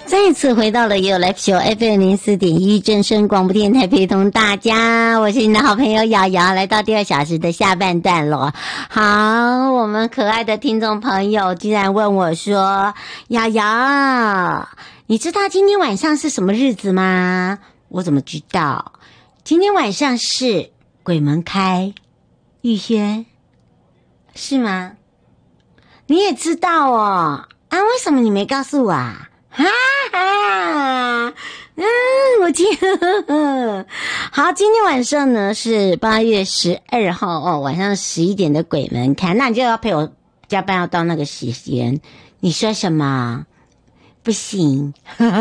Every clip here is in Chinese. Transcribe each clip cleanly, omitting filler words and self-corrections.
再一次回到了有 Live Show FM04.1正声广播电台，陪同大家，我是你的好朋友瑶瑶，来到第2小时的下半段了。好，我们可爱的听众朋友竟然问我说：“瑶瑶，你知道今天晚上是什么日子吗？”我怎么知道？今天晚上是鬼门开，玉轩，是吗？你也知道哦？啊，为什么你没告诉我啊？哈哈，我听，好，今天晚上呢是8月12号哦，晚上11点的鬼门开，那你就要陪我加班要到那个时间，你说什么？不行，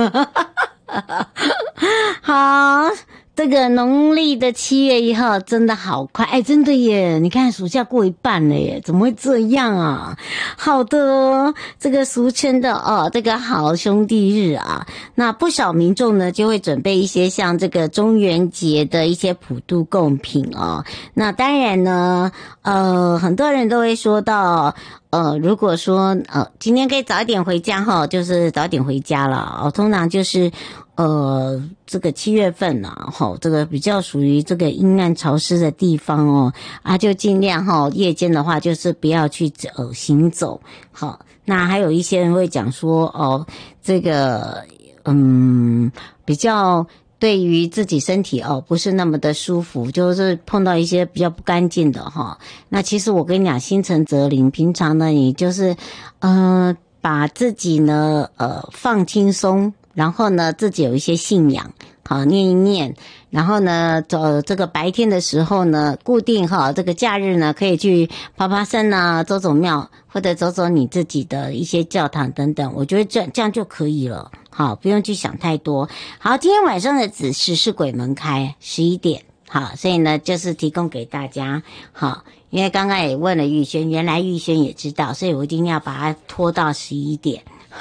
好。这个农历的7月1号真的好快，哎，真的耶！你看暑假过一半了耶，怎么会这样啊？好的，这个俗称的这个好兄弟日啊，那不少民众呢就会准备一些像这个中元节的一些普渡贡品哦。那当然呢，很多人都会说到。如果说今天可以早一点回家哈，就是早点回家了哦。通常就是这个7月份啊，这个比较属于这个阴暗潮湿的地方哦，就尽量夜间的话就是不要去行走。好，那还有一些人会讲说这个比较。对于自己身体不是那么的舒服，就是碰到一些比较不干净的那其实我跟你讲，心诚则灵，平常呢你就是把自己呢放轻松，然后呢自己有一些信仰，好念一念，然后呢这个白天的时候呢固定这个假日呢可以去爬爬山啊，走走庙，或者走走你自己的一些教堂等等，我觉得这样就可以了。好，不用去想太多。好，今天晚上的子时是鬼门开11点。好，所以呢就是提供给大家。好，因为刚刚也问了玉轩，原来玉轩也知道，所以我一定要把它拖到11点。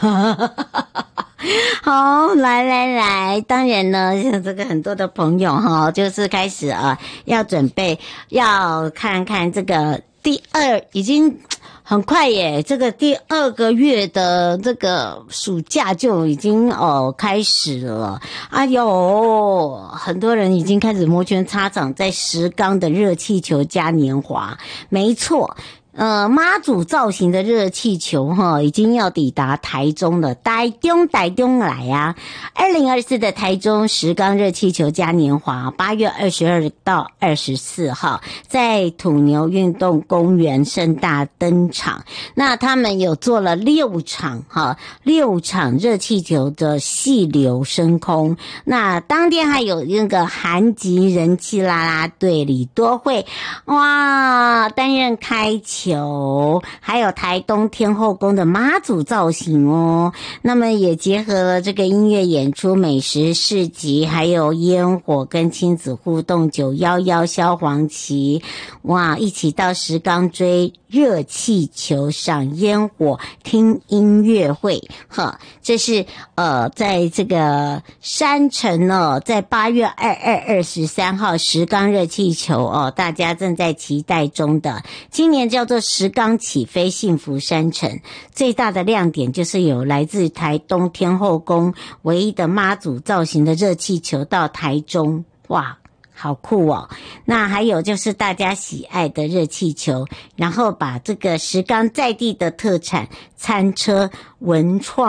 好，来，当然呢，这个很多的朋友就是开始要准备要看看这个已经很快耶，这个第2个月的这个暑假就已经开始了。哎呦，很多人已经开始摩拳擦掌在石冈的热气球嘉年华，没错。妈祖造型的热气球已经要抵达台中了，台中来啊！2024的台中石冈热气球嘉年华，8月22到24号在土牛运动公园盛大登场。那他们有做了6场热气球的细流升空。那当天还有那个韩籍人气啦啦队李多惠，哇，担任开球。还有台东天后宫的妈祖造型哦，那么也结合了这个音乐演出、美食市集，还有烟火跟亲子互动911消黄旗，哇，一起到石冈追热气球、赏烟火、听音乐会。这是在这个山城在8月22、23号石冈热气球大家正在期待中的，今年叫做石冈起飞幸福山城，最大的亮点就是有来自台东天后宫唯一的妈祖造型的热气球到台中，哇，好酷哦。那还有就是大家喜爱的热气球，然后把这个石冈在地的特产餐车文创